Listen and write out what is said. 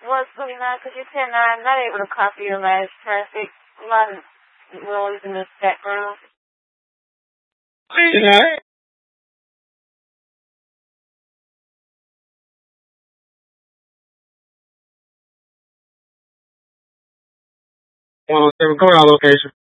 What's going on? Because you said I'm not able to copy your last traffic. A lot of noise in the background. You know, one on seven courthouse location.